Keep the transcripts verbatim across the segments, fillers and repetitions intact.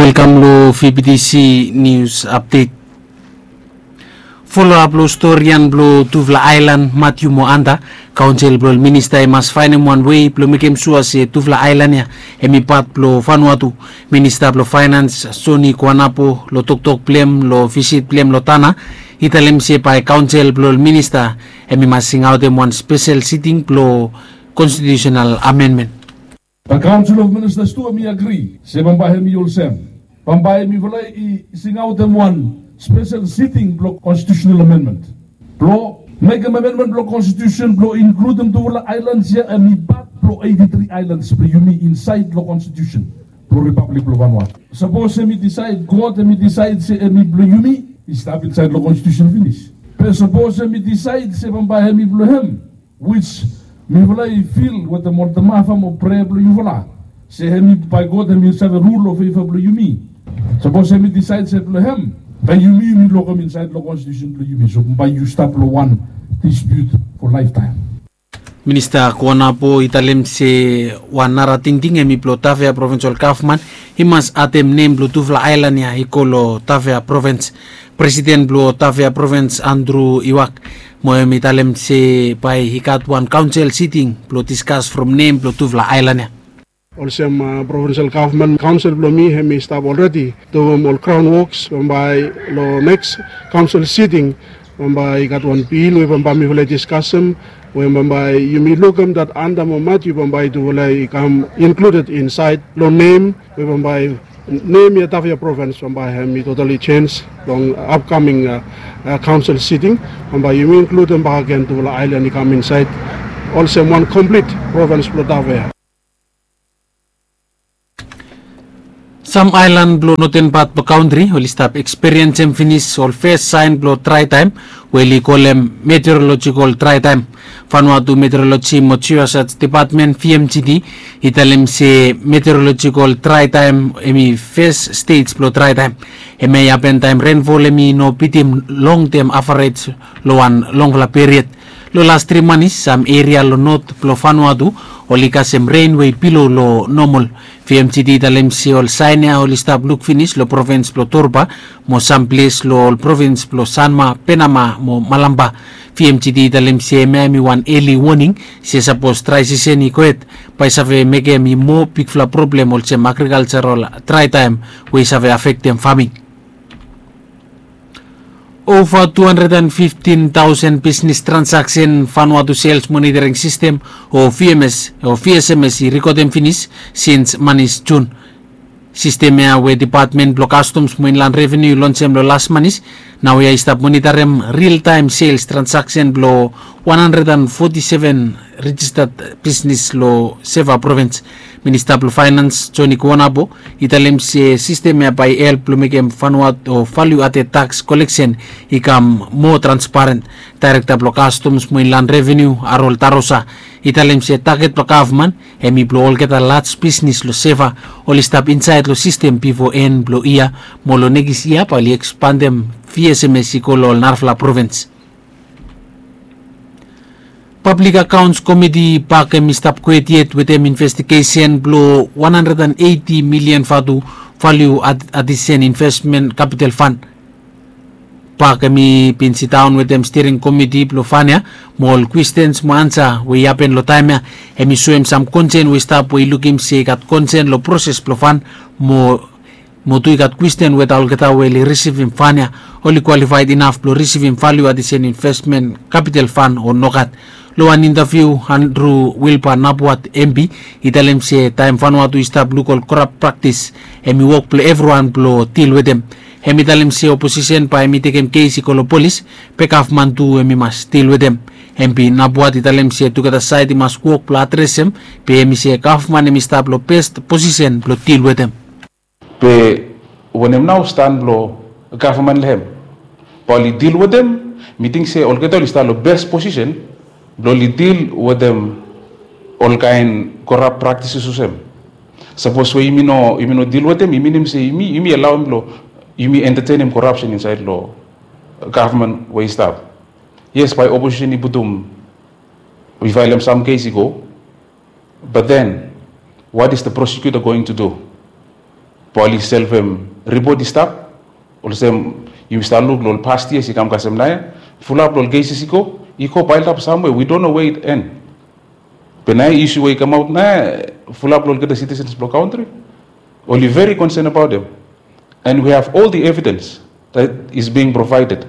welcome lo V B T C News Update. Follow up lo storyan blo Tuvla Island Matthew Moanda, Council blo Minister mas fine one way blo mekem sua se Tuvla Island ya emipat blo Vanuatu, Minister blo Finance Soni Kuanapo lo tok-tok plem lo visit plem lo tana, italem se pa Council blo Minister emi masing out em one special sitting blo constitutional amendment. The Council of Ministers to me agree. Se pambahe mi yulsem. Pambahe mi vulai I singaw them one special sitting block constitutional amendment. Blow make an amendment block constitution blow include them to the islands here and mi bat blow eighty-three islands blow you me inside the constitution. Blow Republic blow Vanuatu. Suppose me decide God me decide say me blow you me is stop inside the constitution finish. But suppose me decide say pambahe mi blow him which mi vulai feel what the more the mafa mo prayer blow you vula. Say hemi by God hemi have a rule of favor blow you me. Suppose hemi decide say blow him. By you me mi blow come inside the constitution blow you me. So by you stop blow one dispute for lifetime. Minister Kuanapo italem se wanara tingting emi blow Tavea Provincial Government himas atem name blow Tuvla Island ya ikolo Tavea Province. President blow Tavea Province Andrew Iwak mo emi talem se by hikat one council sitting blow discuss from name blow Tuvla Island ya. Also, uh, provincial government council blow me hemi stop already to all crown works by lo next council sitting by got one bill we by me will discuss them when by you may look them that under moment you by to will come included inside lo name we by name ya Tavea province by hemi totally change long upcoming uh, uh, council sitting by you may include them back again to the island come inside also one complete province blow Tavea. Some island blow noten pat po country will stop experience and finish or first sign blow try time we call them meteorological try time. Vanuatu Meteorology Mochiwasat Department V M G D italem se meteorological try time emi first states blow try time emi happen time rainfall emi no pitim long term average lo one long la period lo last three months some area lo not blow Vanuatu olika sem rainway below lo normal. V M G D italem se ol signia ol stop look finish lo province blow Torba mo some place lo province blow Sanma Penama mo Malamba. V M G D italem se mi one early warning se suppose try si seni koet pa save mege mi mo big fla problem ol sem agricultural try time we save affect them farming. Over two hundred fifteen thousand business transaction Vanuatu sales monitoring system or V M S or V S M S record and finish since manis June. System ya we department block customs mo inland revenue launch lo last manis now ya stop monitorem real time sales transaction blow one hundred forty-seven registered business lo Seva province. Minister of Finance Johnny Kuanapo italem se system ya by help lo mekem Vanuatu value added tax collection ikam more transparent. Director block customs mo inland revenue Arol Tarosa italem se target block government emi blow all get a large business lo Seva all stop inside lo system before en blow ia mo lo negis ia pali expand them V S M S ikolo Narfla province. Public Accounts Committee pakem stop kwetiet with them investigation blow one hundred eighty million fatu value addition investment capital fund. Pakemi pinsi town with them steering committee blow fanya mol questions mo answer we happen lo time ya emi suem some consent we stop we look him say kat consent lo process blow fund mo mo tu kat question with all kita we receiving fanya only qualified enough blow receiving value addition investment capital fund or nokat. Lo an interview Andrew Wilpa Napuat M P italem se time Vanuatu stop local corrupt practice emi work blow everyone blow deal with them. Emi talem se opposition pa emi tekem case ikolo police pekaf mantu emi mas deal with them. M P Napuat italem se to kata side mas work blow address them pe emi se government emi stop blow best position blow deal with them. Pe when em now stand blow government lehem poli deal with them meeting say all kata stand blow best position Bloli deal with them all kind corrupt practices of them. Suppose we imi no imi no deal with them, imi nim say imi imi allow him lo imi entertain him corruption inside law government way stop. Yes, by opposition ibutum we file him some case ago, but then what is the prosecutor going to do? Poli self um, report stop. Also, you start look lol past years, you come kasem na. Full up lol cases iko, iko piled up somewhere. We don't know where it end. Penai issue where come out na full up lol get the citizens block country. Only very concerned about them, and we have all the evidence that is being provided.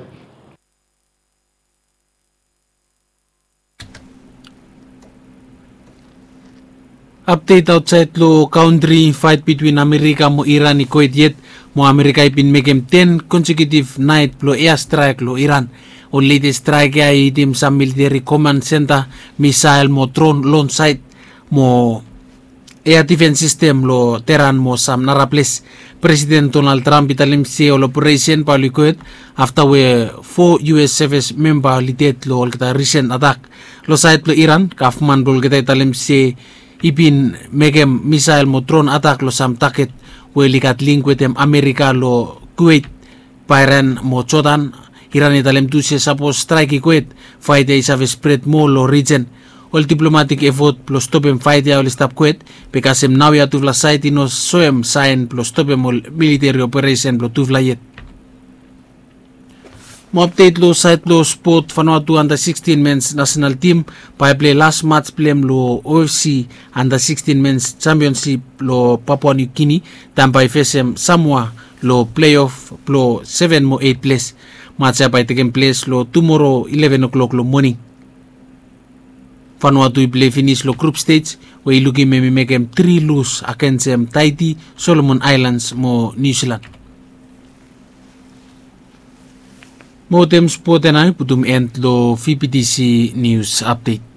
Update outside lo country fight between America mo Iran ni Kuwait yet mo America ipin megem ten consecutive night lo airstrike lo Iran. O latest strike ay itim sa military command center missile mo drone launch site mo air defense system lo Tehran mo sam naraples. President Donald Trump italim si operation pa lo Kuwait after we four U S service member lidet lo kita recent attack lo site lo Iran kafman dol kita italim si ipin megem missile mo drone attack lo sam target we likat link with them America lo Kuwait Bahrain mo Jordan Iran italem tu se suppose strike Kuwait fight ay sa spread mo lo region all diplomatic effort plus stop em fight ya ol stop Kuwait because em now ya tu vla site no soem sign plus stop em military operation lo tu vla yet mo update lo site lo sport Vanuatu under sixteen men's national team pa play last match play lo O F C under sixteen men's championship lo Papua New Guinea tampa face Samoa lo playoff lo seven mo eight place match pa taking place lo tomorrow eleven o'clock lo morning. Vanuatu play finish lo group stage we looking me make em three lose against em Tahiti, Solomon Islands mo New Zealand. Mo tem sport na putum end lo V P T C news update.